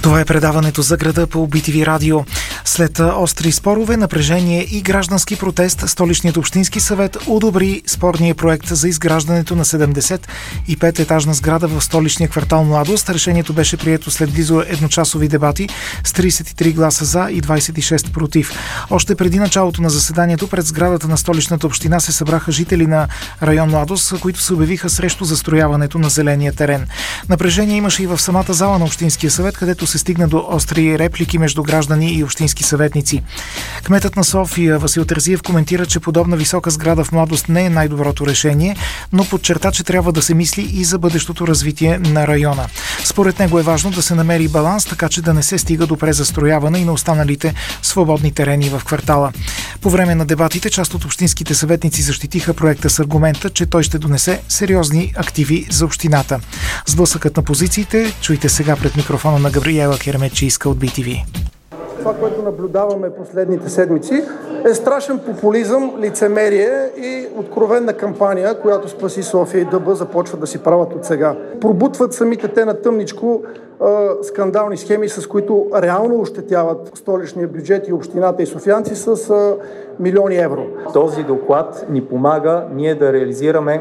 Това е предаването за града по BTV радио. След остри спорове, напрежение и граждански протест, Столичният общински съвет одобри спорния проект за изграждането на 75-етажна сграда в столичния квартал Младост. Решението беше прието след близо едночасови дебати с 33 гласа за и 26 против. Още преди началото на заседанието пред сградата на Столичната община се събраха жители на район Младост, които се обявиха срещу застрояването на зеления терен. Напрежение имаше и в самата зала на Общинския съвет, където се стигна до остри реплики между граждани и общински съветници. Кметът на София Васил Терзиев коментира, че подобна висока сграда в Младост не е най-доброто решение, но подчерта, че трябва да се мисли и за бъдещото развитие на района. Според него е важно да се намери баланс, така че да не се стига до презастрояване и на останалите свободни терени в квартала. По време на дебатите част от общинските съветници защитиха проекта с аргумента, че той ще донесе сериозни активи за общината. Сблъсъкът на позициите чуйте сега пред микрофона на Габриела Кермечийска от BTV. Това, което наблюдаваме последните седмици, е страшен популизъм, лицемерие и откровенна кампания, която Спаси София и ДБ започват да си правят от сега. Пробутват самите те на тъмничко скандални схеми, с които реално ощетяват столичния бюджет и общината и софиянци с милиони евро. Този доклад ни помага ние да реализираме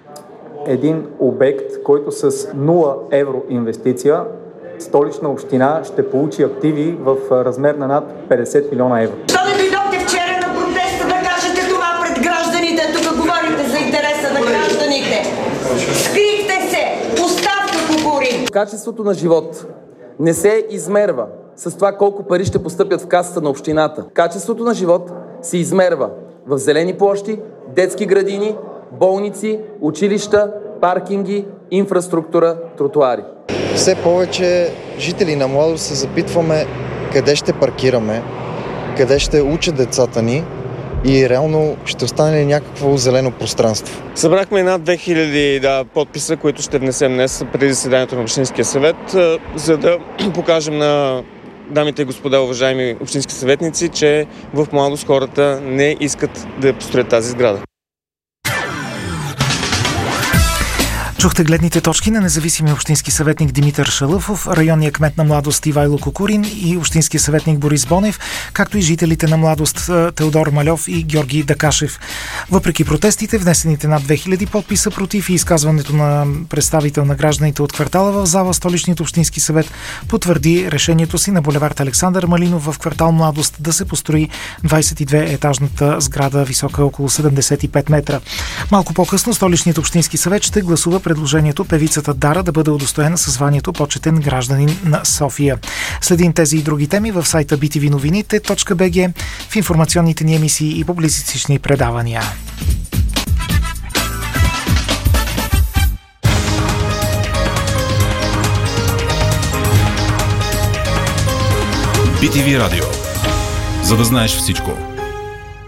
един обект, който с 0 евро инвестиция Столична община ще получи активи в размер на над 50 милиона евро. Защо не дойдохте вчера на протеста да кажете това пред гражданите? Тук говорите за интереса на гражданите. Скрихте се! Оставка, Кукурин! Качеството на живот не се измерва с това колко пари ще постъпят в касата на общината. Качеството на живот се измерва в зелени площи, детски градини, болници, училища, паркинги, инфраструктура, тротуари. Все повече жители на Младост се запитваме къде ще паркираме, къде ще учат децата ни и реално ще остане ли някакво зелено пространство. Събрахме над 2000 подписа, които ще внесем днес преди заседанието на Общинския съвет, за да покажем на дамите и господа, уважаеми общински съветници, че в Младост хората не искат да построят тази сграда. Чухте гледните точки на независимия общински съветник Димитър Шалъфов, районния кмет на Младост Ивайло Кукурин и общинския съветник Борис Бонев, както и жителите на Младост Теодор Мальов и Георги Дакашев. Въпреки протестите, внесените над 2000 подписа против и изказването на представител на гражданите от квартала в зала, Столичният общински съвет потвърди решението си на булевард Александър Малинов в квартал Младост да се построи 22-етажната сграда, висока около 75 метра. Малко по-късно Столичният общински съвет ще гласува предложението певицата Дара да бъде удостоена със званието почетен гражданин на София. Следим тези и други теми в сайта btvnovинite.bg, в информационните ни емисии и публицистични предавания. BTV радио. За да знаеш всичко.